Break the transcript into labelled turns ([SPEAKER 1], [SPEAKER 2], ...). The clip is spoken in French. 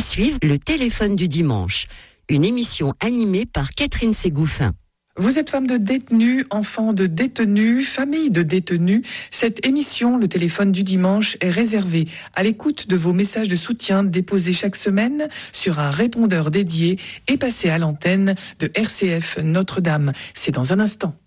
[SPEAKER 1] suivre, le téléphone du dimanche, une émission animée par Catherine Ségouffin.
[SPEAKER 2] Vous êtes femme de détenus, enfant de détenus, famille de détenus. Cette émission, le téléphone du dimanche, est réservée à l'écoute de vos messages de soutien déposés chaque semaine sur un répondeur dédié et passés à l'antenne de RCF Notre-Dame. C'est dans un instant.